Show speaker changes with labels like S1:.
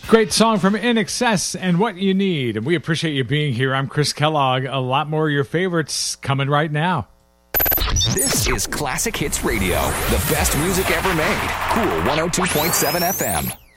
S1: Great song from In Excess and What You Need. And we appreciate you being here. I'm Chris Kellogg. A lot more of your favorites coming right now.
S2: This is Classic Hits Radio, the best music ever made. Cool 102.7 FM.